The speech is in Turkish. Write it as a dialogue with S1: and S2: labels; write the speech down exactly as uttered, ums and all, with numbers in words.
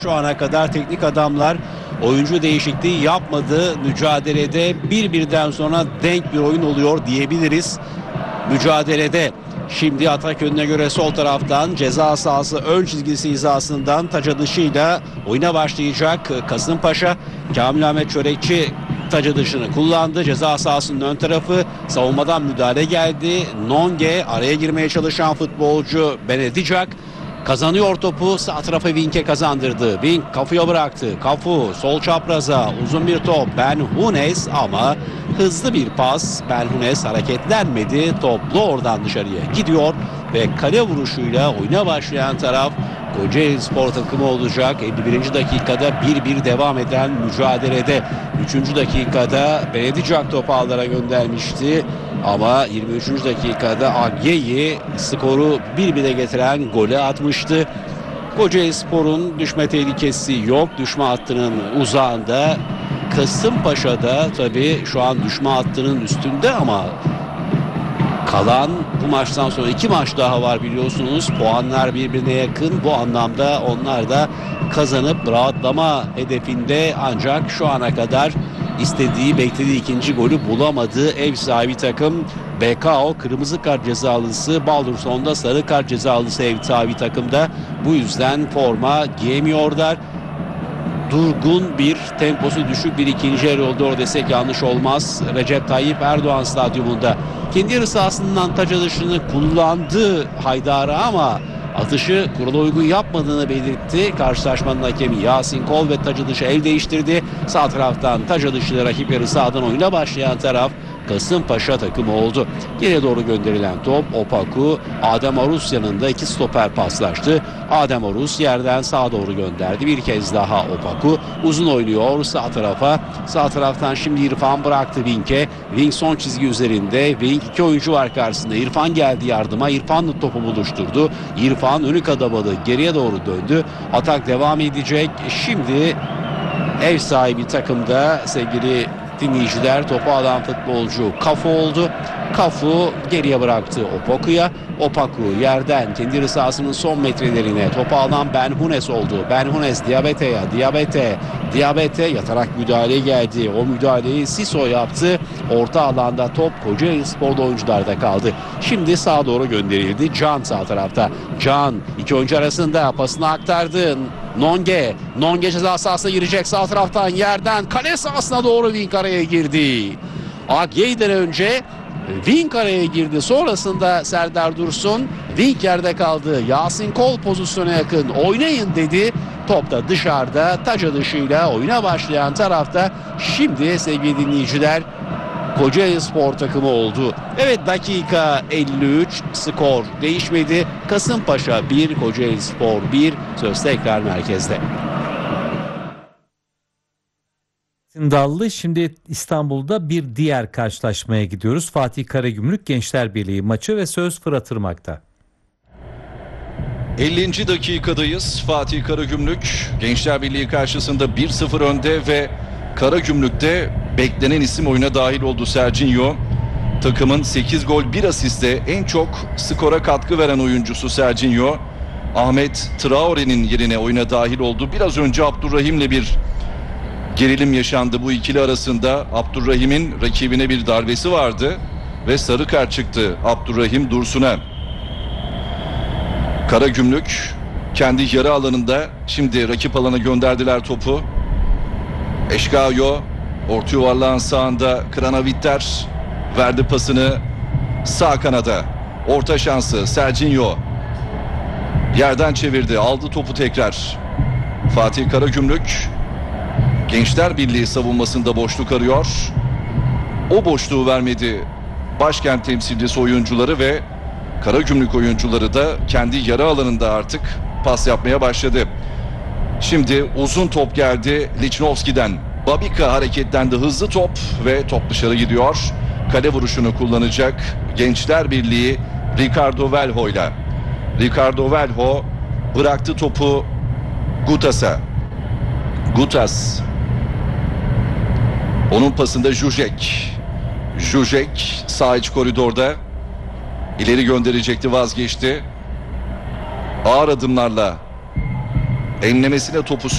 S1: Şu ana kadar teknik adamlar oyuncu değişikliği yapmadı. Mücadelede bir birden sonra denk bir oyun oluyor diyebiliriz. Mücadelede şimdi atak yönüne göre sol taraftan ceza sahası ön çizgisi hizasından taç atışıyla oyuna başlayacak Kasımpaşa. Kamil Ahmet Çörekçi taç atışını kullandı. Ceza sahasının ön tarafı, savunmadan müdahale geldi. Nonge, araya girmeye çalışan futbolcu Benedicak kazanıyor topu, sağ tarafa Vink'e kazandırdı. Vink Kafu'ya bıraktı. Kafu sol çapraza, uzun bir top. Ben Hunes ama hızlı bir pas. Ben Hunes hareketlenmedi. Toplu oradan dışarıya gidiyor ve kale vuruşuyla oyuna başlayan taraf Kocaeli Spor takımı olacak. elli birinci dakikada bir bir devam eden mücadelede. üçüncü dakikada Benedicak topu ağlara göndermişti. Ama yirmi üçüncü dakikada Agyeyi skoru bir bire getiren golü atmıştı. Kocaeli Spor'un düşme tehlikesi yok. Düşme hattının uzağında. Kasımpaşa'da tabii şu an düşme hattının üstünde ama kalan bu maçtan sonra iki maç daha var biliyorsunuz. Puanlar birbirine yakın. Bu anlamda onlar da kazanıp rahatlama hedefinde, ancak şu ana kadar istediği, beklediği ikinci golü bulamadı ev sahibi takım. B K O kırmızı kart cezalısı, Baldurson'da sarı kart cezalısı ev sahibi takımda. Bu yüzden forma giyemiyorlar. Durgun bir, temposu düşük bir ikinci yarı oldu desek yanlış olmaz. Recep Tayyip Erdoğan stadyumunda kendi yarı sahasından taç atışını kullandı Haydar'a ama atışı kurala uygun yapmadığını belirtti. Karşılaşmanın hakemi Yasin Kol ve taç atışı el değiştirdi. Sağ taraftan taç atışıyla rakip yarı sahadan oyuna başlayan taraf Kasımpaşa takımı oldu. Geriye doğru gönderilen top Opaku, Adem Arus yanında iki stoper paslaştı. Adem Arus yerden sağa doğru gönderdi. Bir kez daha Opaku uzun oynuyor sağ tarafa. Sağ taraftan şimdi İrfan bıraktı Vink'e. Vink son çizgi üzerinde. Vink iki oyuncu var karşısında. İrfan geldi yardıma. İrfan'la topu buluşturdu. İrfan önü kadamadı. Geriye doğru döndü. Atak devam edecek. Şimdi ev sahibi takımda sevgili dinleyiciler, topu alan futbolcu Kafu oldu. Kafu geriye bıraktı Opaku'ya. Opaku yerden kendi yarı sahasının son metrelerine topu alan Ben Hunes oldu. Ben Hunes Diabete'ye, Diabete, Diabete yatarak müdahale geldi. O müdahaleyi Siso yaptı. Orta alanda top Kocaeli Spor'da oyuncularda kaldı. Şimdi sağa doğru gönderildi. Can sağ tarafta. Can iki oyuncu arasında pasını aktardı. Nonge, Nonge ceza sahasına girecek sağ taraftan yerden kale sahasına doğru Vink araya girdi. Agyei'den önce Vink araya girdi. Sonrasında Serdar Dursun, Vink yerde kaldı. Yasin Kol pozisyona yakın oynayın dedi. Top da dışarıda, taç atışıyla oyuna başlayan tarafta şimdi sevgili dinleyiciler Kocaeli Spor takımı oldu. Evet, dakika elli üç, skor değişmedi. Kasımpaşa bir, Kocaeli Spor bir. Söz tekrar merkezde.
S2: Dallı, şimdi İstanbul'da bir diğer karşılaşmaya gidiyoruz. Fatih Karagümrük Gençler Birliği maçı ve söz Fırat Irmak'ta.
S3: ellinci dakikadayız. Fatih Karagümrük Gençler Birliği karşısında bir sıfır önde ve Karagümrük'te beklenen isim oyuna dahil oldu. Serginho takımın sekiz gol bir asiste en çok skora katkı veren oyuncusu Serginho. Ahmet Traore'nin yerine oyuna dahil oldu. Biraz önce Abdurrahim'le bir gerilim yaşandı bu ikili arasında. Abdurrahim'in rakibine bir darbesi vardı ve sarı kart çıktı Abdurrahim Dursun'a. Karagümrük kendi yarı alanında, şimdi rakip alana gönderdiler topu. Eşkayo orta yuvarlağın sağında, Kranavitter verdi pasını sağ kanada. Orta şansı Serginho yerden çevirdi, aldı topu tekrar. Fatih Karagümrük Gençler Birliği savunmasında boşluk arıyor. O boşluğu vermedi başkent temsilcisi oyuncuları ve Karagümrük oyuncuları da kendi yarı alanında artık pas yapmaya başladı. Şimdi uzun top geldi Lichnowsky'den. Babika hareketlendi, hızlı top ve top dışarı gidiyor. Kale vuruşunu kullanacak Gençler Birliği Ricardo Velho'yla. Ricardo Velho bıraktı topu Gutas'a. Gutas. Onun pasında Jujek. Jujek sağ iç koridorda. İleri gönderecekti, vazgeçti. Ağır adımlarla enlemesine topu